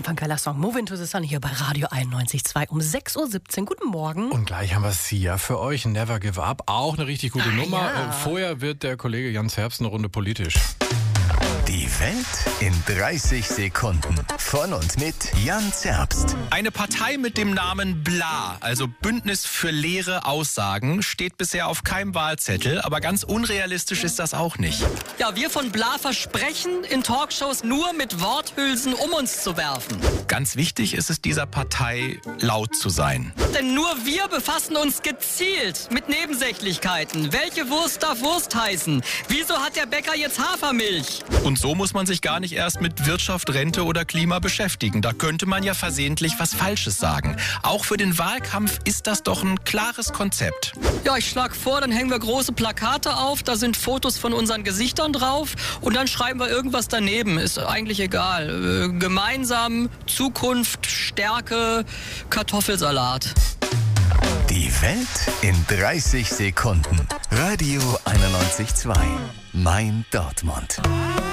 einfach ein geiler Song. Move into the Sun hier bei Radio 91.2 um 6.17 Uhr. Guten Morgen. Und gleich haben wir Sia für euch. Never Give Up. Auch eine richtig gute Nummer. Ja. Vorher wird der Kollege Jans Herbst eine Runde politisch. Die Welt in 30 Sekunden. Von und mit Jan Zerbst. Eine Partei mit dem Namen BLA, also Bündnis für leere Aussagen, steht bisher auf keinem Wahlzettel, aber ganz unrealistisch ist das auch nicht. Ja, wir von BLA versprechen, in Talkshows nur mit Worthülsen um uns zu werfen. Ganz wichtig ist es dieser Partei, laut zu sein. Denn nur wir befassen uns gezielt mit Nebensächlichkeiten. Welche Wurst darf Wurst heißen? Wieso hat der Bäcker jetzt Hafermilch? Und so muss man sich gar nicht erst mit Wirtschaft, Rente oder Klima beschäftigen. Da könnte man ja versehentlich was Falsches sagen. Auch für den Wahlkampf ist das doch ein klares Konzept. Ja, ich schlage vor, dann hängen wir große Plakate auf, da sind Fotos von unseren Gesichtern drauf und dann schreiben wir irgendwas daneben. Ist eigentlich egal. Gemeinsam, Zukunft, Stärke, Kartoffelsalat. Die Welt in 30 Sekunden. Radio 91.2. Mein Dortmund.